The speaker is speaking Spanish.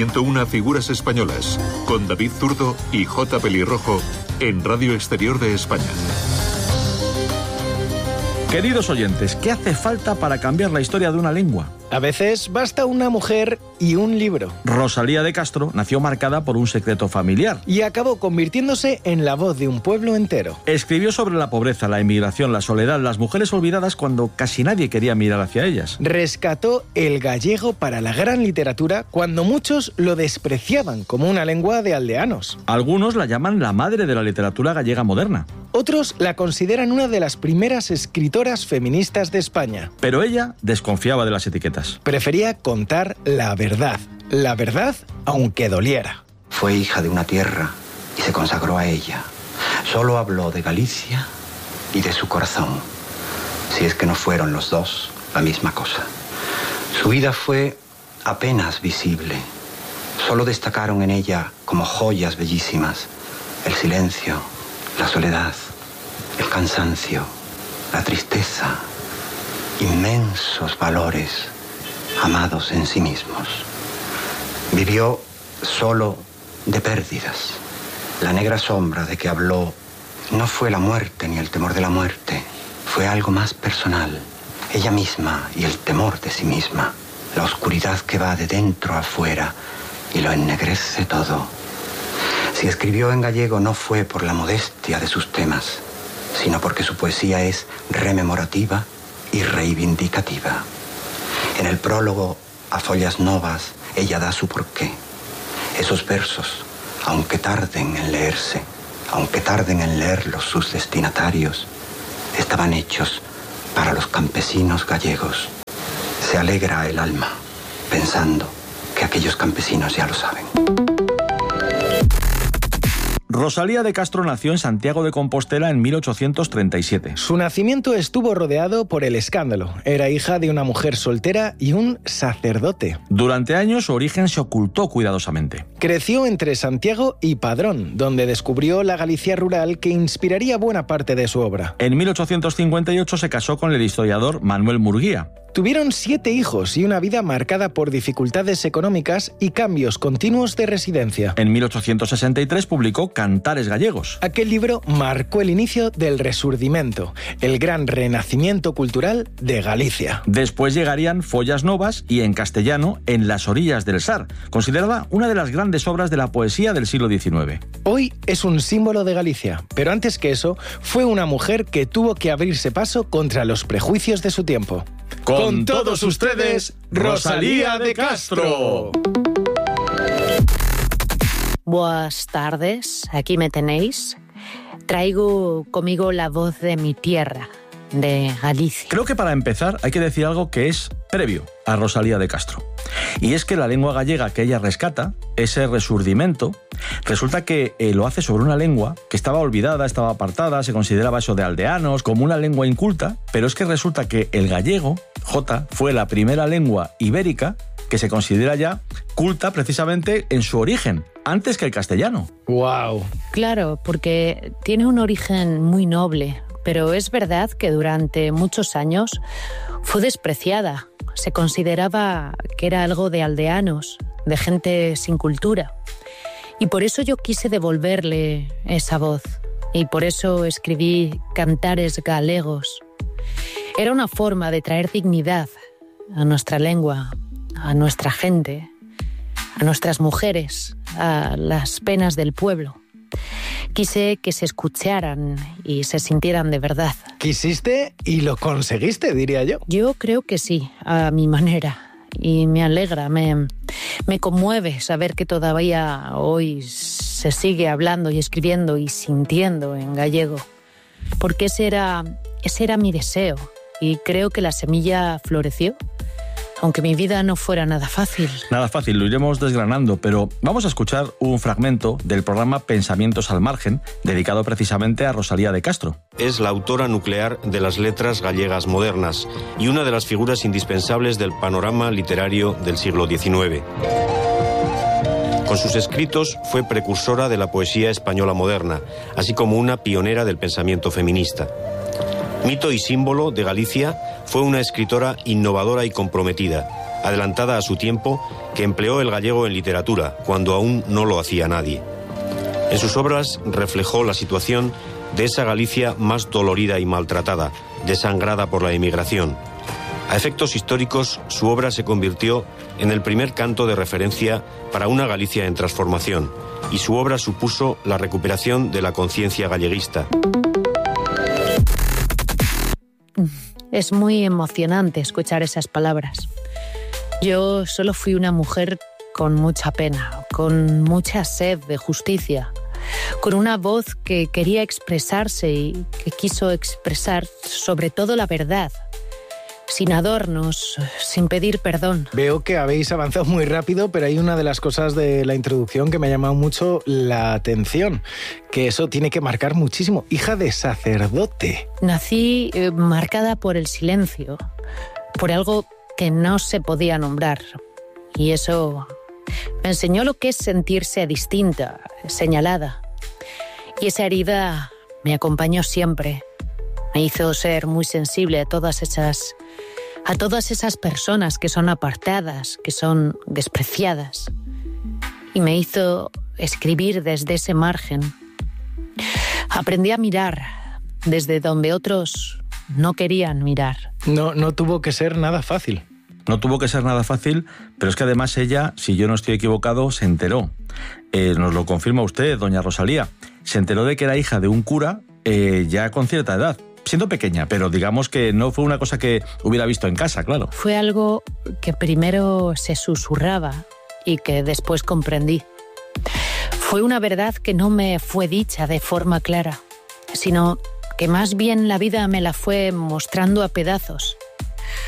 101 figuras españolas, con David Zurdo y J. Pelirrojo, en Radio Exterior de España. Queridos oyentes, ¿qué hace falta para cambiar la historia de una lengua? A veces basta una mujer y un libro. Rosalía de Castro nació marcada por un secreto familiar. Y acabó convirtiéndose en la voz de un pueblo entero. Escribió sobre la pobreza, la emigración, la soledad, las mujeres olvidadas cuando casi nadie quería mirar hacia ellas. Rescató el gallego para la gran literatura cuando muchos lo despreciaban como una lengua de aldeanos. Algunos la llaman la madre de la literatura gallega moderna. Otros la consideran una de las primeras escritoras feministas de España. Pero ella desconfiaba de las etiquetas. Prefería contar la verdad aunque doliera. Fue hija de una tierra y se consagró a ella. Solo habló de Galicia y de su corazón, si es que no fueron los dos la misma cosa. Su vida fue apenas visible. Solo destacaron en ella como joyas bellísimas el silencio, la soledad, el cansancio, la tristeza, inmensos valores amados en sí mismos. Vivió solo de pérdidas. La negra sombra de que habló no fue la muerte ni el temor de la muerte, fue algo más personal, ella misma y el temor de sí misma, la oscuridad que va de dentro a afuera y lo ennegrece todo. Si escribió en gallego no fue por la modestia de sus temas, sino porque su poesía es rememorativa y reivindicativa. En el prólogo a Follas Novas, ella da su porqué. Esos versos, aunque tarden en leerse, aunque tarden en leerlos sus destinatarios, estaban hechos para los campesinos gallegos. Se alegra el alma pensando que aquellos campesinos ya lo saben. Rosalía de Castro nació en Santiago de Compostela en 1837. Su nacimiento estuvo rodeado por el escándalo. Era hija de una mujer soltera y un sacerdote. Durante años su origen se ocultó cuidadosamente. Creció entre Santiago y Padrón, donde descubrió la Galicia rural que inspiraría buena parte de su obra. En 1858 se casó con el historiador Manuel Murguía. Tuvieron 7 hijos y una vida marcada por dificultades económicas y cambios continuos de residencia. En 1863 publicó Cantares gallegos. Aquel libro marcó el inicio del Resurdimento, el gran renacimiento cultural de Galicia. Después llegarían Follas Novas y en castellano En las orillas del Sar, considerada una de las grandes obras de la poesía del siglo XIX. Hoy es un símbolo de Galicia, pero antes que eso, fue una mujer que tuvo que abrirse paso contra los prejuicios de su tiempo. Con todos ustedes, Rosalía de Castro. Buenas tardes, aquí me tenéis. Traigo conmigo la voz de mi tierra, de Galicia. Creo que para empezar hay que decir algo que es previo a Rosalía de Castro. Y es que la lengua gallega que ella rescata, ese resurdimento, resulta que lo hace sobre una lengua que estaba olvidada, estaba apartada, se consideraba eso de aldeanos, como una lengua inculta, pero es que resulta que el gallego, J, fue la primera lengua ibérica que se considera ya culta precisamente en su origen, antes que el castellano. ¡Wow! Claro, porque tiene un origen muy noble, pero es verdad que durante muchos años fue despreciada. Se consideraba que era algo de aldeanos, de gente sin cultura. Y por eso yo quise devolverle esa voz. Y por eso escribí Cantares galegos. Era una forma de traer dignidad a nuestra lengua, a nuestra gente, a nuestras mujeres, a las penas del pueblo. Quise que se escucharan y se sintieran de verdad. Quisiste y lo conseguiste, diría yo. Yo creo que sí, a mi manera. Y me alegra, me conmueve saber que todavía hoy se sigue hablando y escribiendo y sintiendo en gallego. Porque ese era mi deseo y creo que la semilla floreció. Aunque mi vida no fuera nada fácil. Nada fácil, lo iremos desgranando, pero vamos a escuchar un fragmento del programa Pensamientos al Margen, dedicado precisamente a Rosalía de Castro. Es la autora nuclear de las letras gallegas modernas y una de las figuras indispensables del panorama literario del siglo XIX. Con sus escritos fue precursora de la poesía española moderna, así como una pionera del pensamiento feminista. Mito y símbolo de Galicia, fue una escritora innovadora y comprometida, adelantada a su tiempo, que empleó el gallego en literatura, cuando aún no lo hacía nadie. En sus obras reflejó la situación de esa Galicia más dolorida y maltratada, desangrada por la emigración. A efectos históricos, su obra se convirtió en el primer canto de referencia para una Galicia en transformación, y su obra supuso la recuperación de la conciencia galleguista. Es muy emocionante escuchar esas palabras. Yo solo fui una mujer con mucha pena, con mucha sed de justicia, con una voz que quería expresarse y que quiso expresar sobre todo la verdad, sin adornos, sin pedir perdón. Veo que habéis avanzado muy rápido, pero hay una de las cosas de la introducción que me ha llamado mucho la atención, que eso tiene que marcar muchísimo. Hija de sacerdote. Nací marcada por el silencio, por algo que no se podía nombrar. Y eso me enseñó lo que es sentirse distinta, señalada. Y esa herida me acompañó siempre. Me hizo ser muy sensible a todas esas personas que son apartadas, que son despreciadas. Y me hizo escribir desde ese margen. Aprendí a mirar desde donde otros no querían mirar. No tuvo que ser nada fácil. No tuvo que ser nada fácil, pero es que además ella, si yo no estoy equivocado, se enteró. Nos lo confirma usted, doña Rosalía. Se enteró de que era hija de un cura ya con cierta edad, siendo pequeña, pero digamos que no fue una cosa que hubiera visto en casa, claro. Fue algo que primero se susurraba y que después comprendí. Fue una verdad que no me fue dicha de forma clara, sino que más bien la vida me la fue mostrando a pedazos.